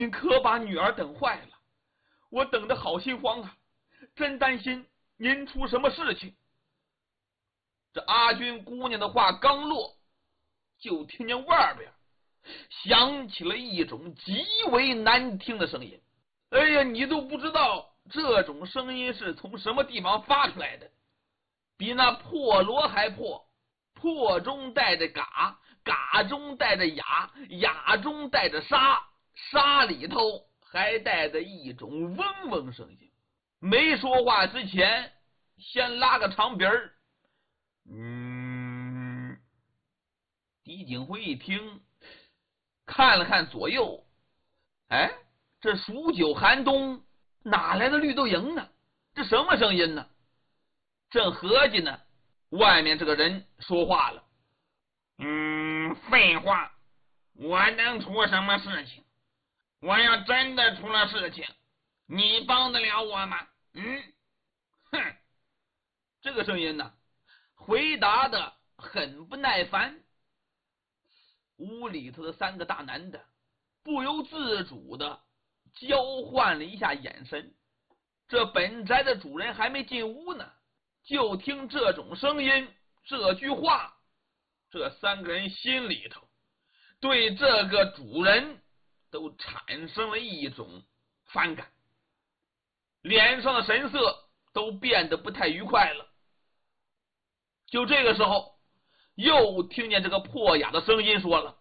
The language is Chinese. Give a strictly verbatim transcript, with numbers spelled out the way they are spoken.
您可把女儿等坏了，我等得好心慌啊，真担心您出什么事情。”这阿军姑娘的话刚落，就听见外边响起了一种极为难听的声音。哎呀，你都不知道这种声音是从什么地方发出来的，比那破锣还破，破中带着嘎，嘎中带着哑，哑中带着沙，沙里头还带着一种嗡嗡声音。没说话之前，先拉个长鼻儿。嗯，狄景辉一听，看了看左右，哎，这数九寒冬哪来的绿豆蝇呢？这什么声音呢？正合计呢，外面这个人说话了：“ 嗯，废话，我能出什么事情？我要真的出了事情，你帮得了我吗？嗯，哼！” 这个声音呢，回答的很不耐烦。屋里头的三个大男的不由自主的交换了一下眼神。这本宅的主人还没进屋呢，就听这种声音，这句话，这三个人心里头对这个主人都产生了一种反感，脸上的神色都变得不太愉快了。就这个时候，又听见这个破哑的声音说了：“